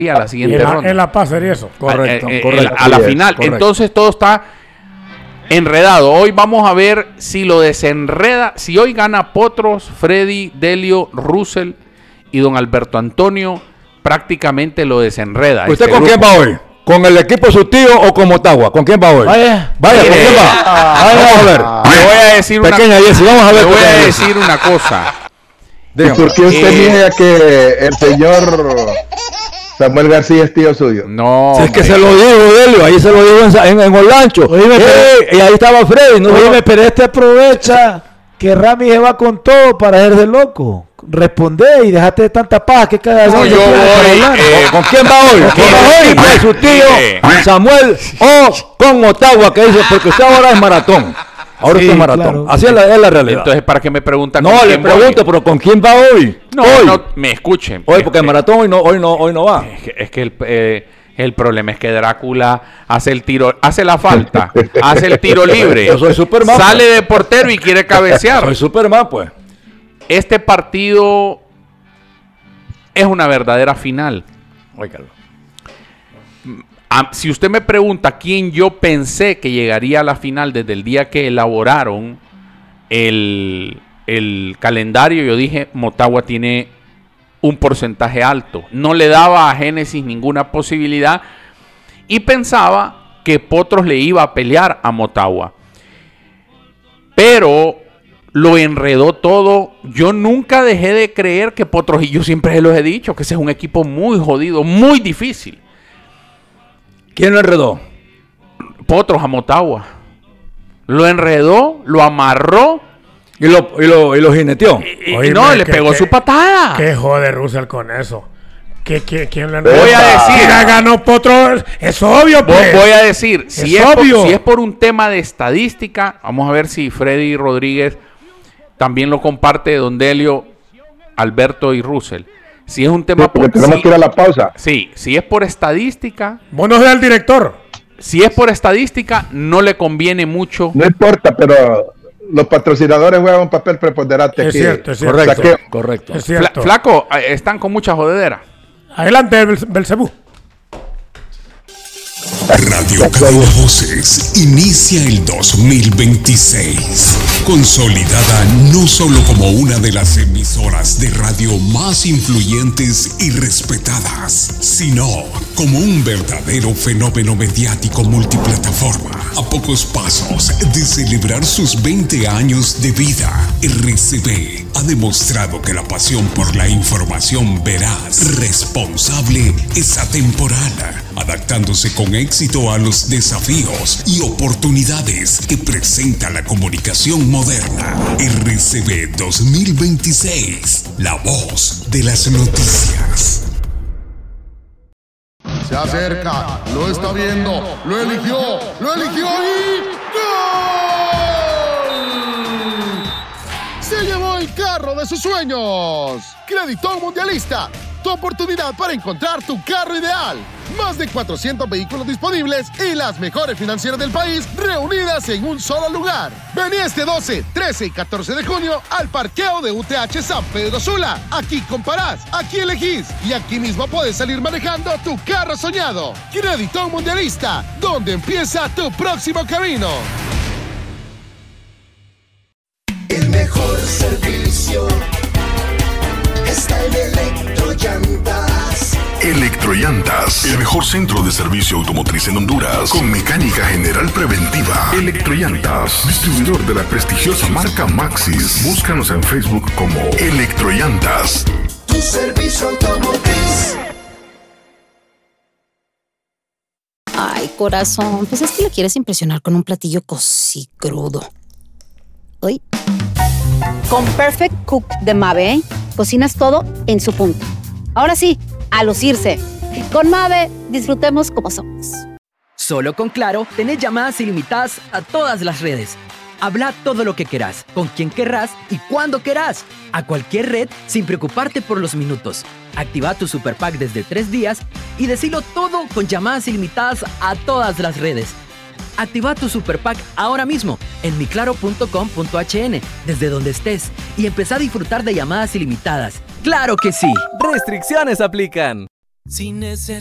a la siguiente ronda. En La Paz sería eso. Correcto. A la final. Correcto. Entonces todo está enredado. Hoy vamos a ver si lo desenreda. Si hoy gana Potros, Freddy, Delio, Russell y don Alberto Antonio, prácticamente lo desenreda. ¿Usted con quién va hoy? ¿Con el equipo de su tío o con Motagua? ¿Con quién va hoy? Vaya, ¿con quién va? Vamos a ver. Le voy a decir pequeña Jessy, vamos a ver. Le voy a decir una cosa. ¿Y por qué usted niega que el señor Samuel García es tío suyo? No. Si es que se lo dijo, Delio, ahí se lo dijo en Olancho. Y ahí estaba Freddy. No, pero este aprovecha que Rami se va con todo para hacerse loco. Responde y dejate de tanta paja que cada no, yo voy, ¿con quién va hoy? ¿Con quién va hoy? ¿Con su tío Samuel o con Motagua? Que dice, porque usted ahora es maratón. Ahora sí, es maratón. Claro. Así es la realidad. Entonces, ¿para qué me preguntan? No, le pregunto, pero ¿con quién va hoy? No, hoy. No, me escuchen. Hoy, porque el maratón hoy no va. Es que el problema es que Drácula hace el tiro, hace la falta, hace el tiro libre. Yo soy Superman. Sale de portero y quiere cabecear. Soy Superman, pues. Este partido es una verdadera final. Óigalo. Si usted me pregunta quién yo pensé que llegaría a la final desde el día que elaboraron el calendario, yo dije, Motagua tiene un porcentaje alto. No le daba a Génesis ninguna posibilidad y pensaba que Potros le iba a pelear a Motagua. Pero lo enredó todo. Yo nunca dejé de creer que Potros, y yo siempre se los he dicho, que ese es un equipo muy jodido, muy difícil. ¿Quién lo enredó? Potros a Motagua. Lo enredó, lo amarró. Y lo jineteó. No, le pegó su patada. ¿Qué jode Russell con eso? ¿Quién le voy a decir? Ganó Potros. Es obvio, pues. Voy a decir, si es por un tema de estadística, vamos a ver si Freddy Rodríguez también lo comparte, don Delio, Alberto y Russell. Si es un tema tenemos que ir a la pausa. Sí, si es por estadística. Vos no seas el director. Si es por estadística, no le conviene mucho. No importa, pero los patrocinadores juegan un papel preponderante aquí. Cierto, es cierto. Correcto. Es cierto. Flaco, están con mucha jodedera. Adelante, Belcebú. Radio Cadena Voces inicia el 2026, consolidada no solo como una de las emisoras de radio más influyentes y respetadas, sino como un verdadero fenómeno mediático multiplataforma. A pocos pasos de celebrar sus 20 años de vida, RCB ha demostrado que la pasión por la información veraz, responsable, es atemporal, adaptándose con éxito a los desafíos y oportunidades que presenta la comunicación moderna. RCB 2026, la voz de las noticias. Se acerca, lo está viendo, lo eligió y ¡gol! Se llevó el carro de sus sueños. Crédito Mundialista, tu oportunidad para encontrar tu carro ideal. Más de 400 vehículos disponibles y las mejores financieras del país reunidas en un solo lugar. Vení este 12, 13 y 14 de junio al parqueo de UTH San Pedro Sula. Aquí comparás, aquí elegís y aquí mismo puedes salir manejando tu carro soñado. Crédito Mundialista, donde empieza tu próximo camino. El mejor servicio está en Electrollantas. Electrollantas, el mejor centro de servicio automotriz en Honduras, con mecánica general preventiva. Electrollantas, distribuidor de la prestigiosa marca Maxxis. Búscanos en Facebook como Electrollantas. Tu servicio automotriz. Ay, corazón, pues es que le quieres impresionar con un platillo cosí crudo. Uy. Con Perfect Cook de Mave, ¿eh? Cocinas todo en su punto. Ahora sí, a lucirse. Con Mave, disfrutemos como somos. Solo con Claro, tenés llamadas ilimitadas a todas las redes. Habla todo lo que querás, con quien querrás y cuando querás. A cualquier red, sin preocuparte por los minutos. Activa tu Super Pack desde 3 días y decilo todo con llamadas ilimitadas a todas las redes. Activa tu Super Pack ahora mismo en miclaro.com.hn desde donde estés y empezá a disfrutar de llamadas ilimitadas. ¡Claro que sí! Restricciones aplican. Si